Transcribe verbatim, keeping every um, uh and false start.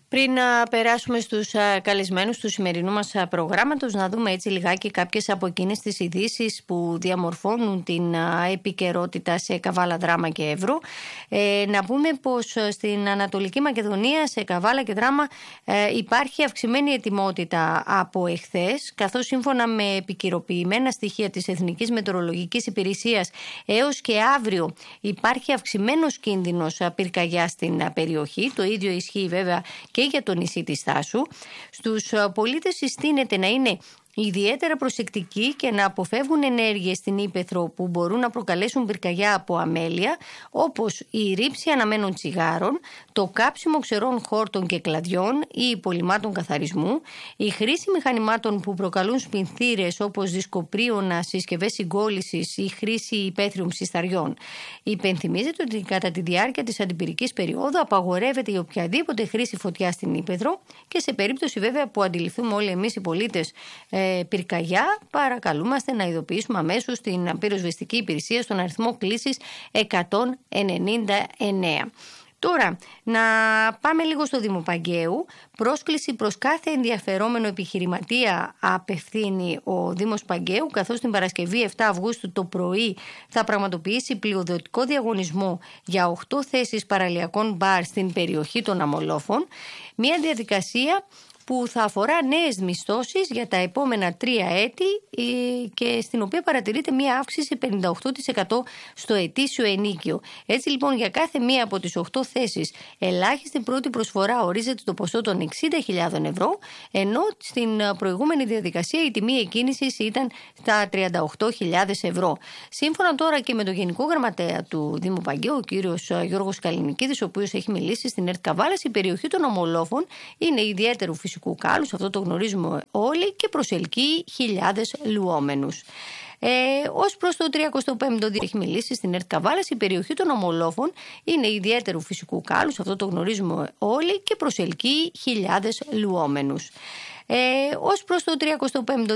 Πριν να περάσουμε στους καλεσμένους του σημερινού μας προγράμματος, να δούμε έτσι λιγάκι κάποιες από εκείνες τις ειδήσεις που διαμορφώνουν την επικαιρότητα σε Καβάλα, Δράμα και Εύρο. Ε, να πούμε πως στην Ανατολική Μακεδονία, σε Καβάλα και Δράμα, ε, υπάρχει αυξημένη ετοιμότητα από εχθές, καθώς σύμφωνα με επικαιροποιημένα στοιχεία της Εθνικής Μετεωρολογικής Υπηρεσίας, έως και αύριο υπάρχει αυξημένος κίνδυνος πυρκαγιάς στην περιοχή. Το ίδιο ισχύει βέβαια και για το νησί της Θάσου. Στους πολίτες συστήνεται να είναι ιδιαίτερα προσεκτικοί και να αποφεύγουν ενέργειες στην ύπαιθρο που μπορούν να προκαλέσουν πυρκαγιά από αμέλεια, όπως η ρήψη αναμένων τσιγάρων, το κάψιμο ξερών χόρτων και κλαδιών ή υπολειμμάτων καθαρισμού, η χρήση μηχανημάτων που προκαλούν σπινθήρες όπως δισκοπρίωνα, συσκευές συγκόλλησης ή χρήση υπαίθριων ψισταριών. Υπενθυμίζεται ότι κατά τη διάρκεια της αντιπυρικής περίοδου απαγορεύεται η οποιαδήποτε χρήση φωτιά στην ύπαιθρο και σε περίπτωση βέβαια που αντιληφθούμε όλοι εμείς οι πολίτες ε, πυρκαγιά, παρακαλούμαστε να ειδοποιήσουμε αμέσως την πυροσβεστική υπηρεσία στον αριθμό κλήσης εκατόν ενενήντα εννέα. Τώρα, να πάμε λίγο στο Δήμο Παγκαίου. Πρόσκληση προς κάθε ενδιαφερόμενο επιχειρηματία απευθύνει ο Δήμος Παγκαίου, καθώς την Παρασκευή επτά Αυγούστου το πρωί θα πραγματοποιήσει πλειοδοτικό διαγωνισμό για οκτώ θέσεις παραλιακών μπαρ στην περιοχή των Αμολόφων. Μια διαδικασία που θα αφορά νέες μισθώσεις για τα επόμενα τρία έτη και στην οποία παρατηρείται μία αύξηση πενήντα οκτώ τοις εκατό στο ετήσιο ενίκιο. Έτσι λοιπόν για κάθε μία από τις οκτώ θέσεις ελάχιστη πρώτη προσφορά ορίζεται το ποσό των εξήντα χιλιάδες ευρώ, ενώ στην προηγούμενη διαδικασία η τιμή εκκίνησης ήταν στα τριάντα οκτώ χιλιάδες ευρώ. Σύμφωνα τώρα και με τον Γενικό Γραμματέα του Δήμου Παγκαίου, ο κύριος Γιώργος Καλλινικίδης, ο οποίος έχει μιλήσει στην ΕΡΤ Καβάλας, η περιοχή των Ομολόφων είναι ιδιαίτερου φυσικού κάλους, αυτό το γνωρίζουμε όλοι, και προσελκύει χιλιάδες λουόμενους. Ε, ως προς το τριακοστό πέμπτο έχει μιλήσει στην ΕΡΤ Καβάλας, η περιοχή των Ομολόφων είναι ιδιαίτερου φυσικού κάλους, αυτό το γνωρίζουμε όλοι, και προσελκύει χιλιάδες λουόμενους. Ε, ως προς το τριακοστό πέμπτο